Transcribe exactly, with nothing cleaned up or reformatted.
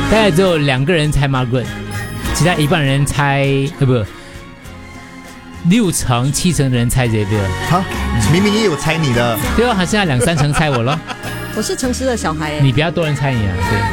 大概只有两个人猜 Margaret， 其他一半人猜呃不，六成七成的人猜 Xavier。 哈，明明也有猜你的。 对啊，还剩下两三成猜我咯。 我是诚实的小孩耶。 你比较多人猜你啊，对。